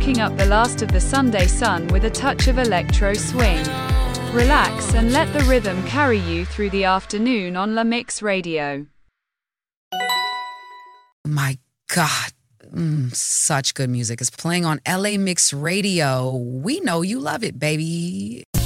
soaking up the last of the Sunday sun with a touch of electro swing. Relax and let the rhythm carry you through the afternoon on La Mix Radio. My God, such good music is playing on LA Mix Radio. We know you love it, baby.